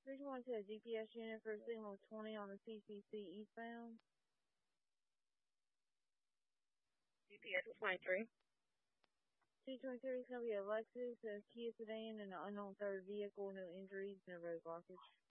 321 to a GPS unit for signal 20 on the CCC eastbound. GPS 23. 223 is going to be a Lexus, a Kia sedan, and an unknown third vehicle. No injuries, no road blockage.